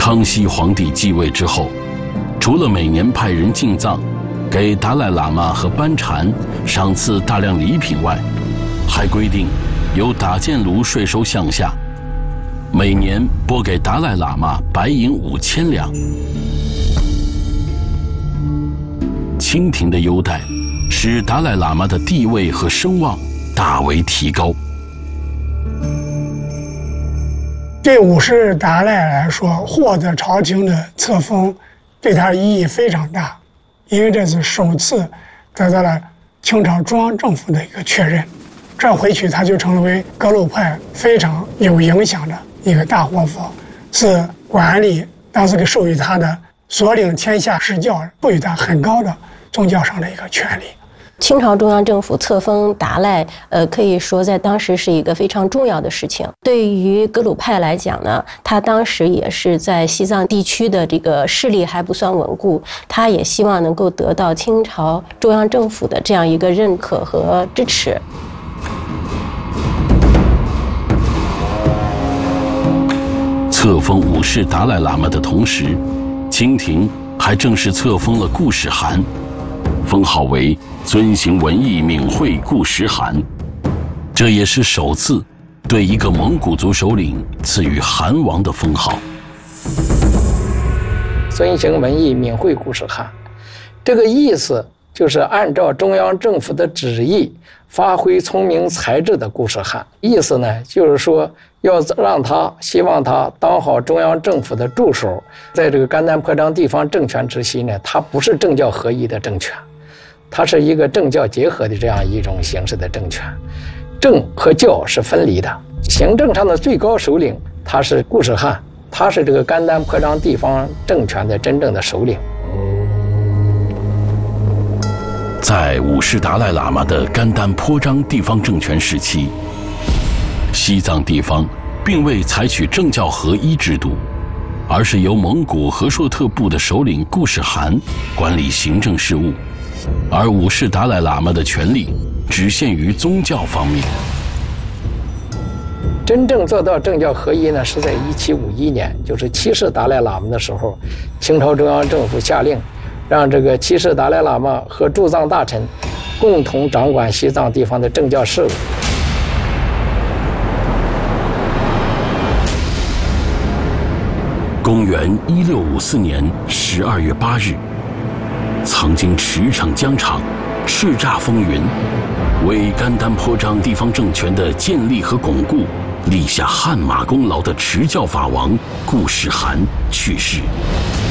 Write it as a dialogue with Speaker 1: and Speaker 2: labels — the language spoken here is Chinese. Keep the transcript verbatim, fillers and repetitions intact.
Speaker 1: 康熙皇帝继位之后，除了每年派人进藏，给达赖喇嘛和班禅赏赐大量礼品外，还规定由打箭炉税收项下，每年拨给达赖喇嘛白银五千两。清廷的优待使达赖喇嘛的地位和声望大为提高。
Speaker 2: 对五世达赖来说，获得朝廷的册封对他意义非常大，因为这是首次得到了清朝中央政府的一个确认。这回去他就成为格鲁派非常有影响的一个大活佛，是管理当时给授予他的所领天下施教，赋予他很高的宗教上的一个权利。
Speaker 3: 清朝中央政府册封达赖，呃，可以说在当时是一个非常重要的事情。对于格鲁派来讲呢，他当时也是在西藏地区的这个势力还不算稳固，他也希望能够得到清朝中央政府的这样一个认可和支持。
Speaker 1: 册封五世达赖喇嘛的同时，清廷还正式册封了固始汗，封号为遵行文艺敏慧固始汗，这也是首次对一个蒙古族首领赐予汗王的封号。
Speaker 4: 遵行文艺敏慧固始汗，这个意思就是按照中央政府的旨意，发挥聪明才智的固始汗。意思呢，就是说要让他，希望他当好中央政府的助手。在这个甘丹颇章地方政权之期呢，它不是政教合一的政权，它是一个政教结合的这样一种形式的政权，政和教是分离的。行政上的最高首领他是固始汗，他是这个甘丹颇章地方政权的真正的首领。
Speaker 1: 在五世达赖喇嘛的甘丹颇章地方政权时期，西藏地方并未采取政教合一制度，而是由蒙古和硕特部的首领固始汗管理行政事务，而五世达赖喇嘛的权力只限于宗教方面。
Speaker 4: 真正做到政教合一呢，是在一七五一年，就是七世达赖喇嘛的时候，清朝中央政府下令，让这个七世达赖喇嘛和驻藏大臣共同掌管西藏地方的政教事务。
Speaker 1: 公元一六五四年十二月八日，曾经驰骋疆场、叱咤风云，为甘丹颇章地方政权的建立和巩固立下汗马功劳的持教法王固始汗去世。